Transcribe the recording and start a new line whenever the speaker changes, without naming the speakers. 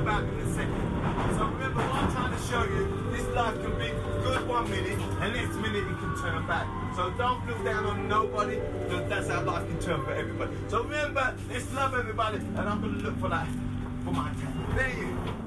about in a second. So remember what I'm trying to show you, this life can be good 1 minute, and next minute it can turn bad. So don't look down on nobody, because that's how life can turn for everybody. So remember, let's love everybody, and I'm going to look for that, for my cat. There you go.